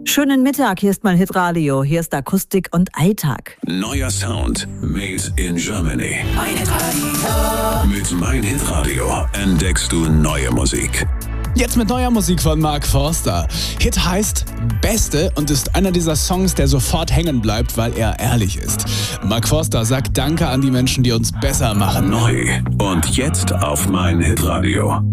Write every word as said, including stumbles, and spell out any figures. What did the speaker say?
Schönen Mittag, hier ist mein Hitradio, hier ist Akustik und Alltag. Neuer Sound made in Germany. Mein Hitradio. Mit Mein Hitradio entdeckst du neue Musik. Jetzt mit neuer Musik von Mark Forster. Hit heißt Beste und ist einer dieser Songs, der sofort hängen bleibt, weil er ehrlich ist. Mark Forster sagt Danke an die Menschen, die uns besser machen. Neu und jetzt auf Mein Hitradio.